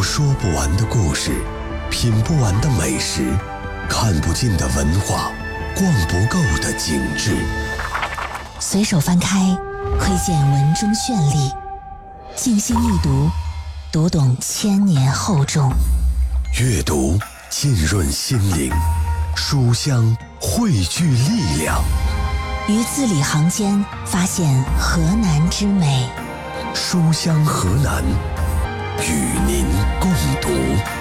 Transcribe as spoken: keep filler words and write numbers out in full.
说不完的故事，品不完的美食，看不尽的文化，逛不够的景致。 随手翻开，窥见文中绚丽；静心一读，读懂千年厚重。 阅读浸润心灵，书香汇聚力量。 于字里行间发现河南之美。 书香河南，与您共读。